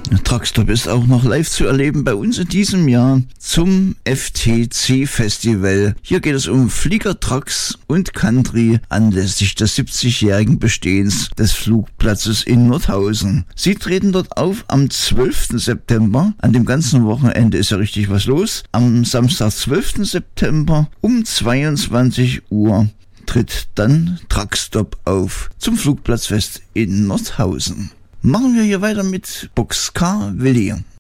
Truckstop ist auch noch live zu erleben bei uns in diesem Jahr zum FTC Festival. Hier geht es um Fliegertrucks und Country anlässlich des 70-jährigen Bestehens des Flugplatzes in Nordhausen. Sie treten dort auf am 12. September. An dem ganzen Wochenende ist ja richtig was los. Am Samstag, 12. September um 22 Uhr tritt dann Truckstop auf zum Flugplatzfest in Nordhausen. Machen wir hier weiter mit Boxcar Willi.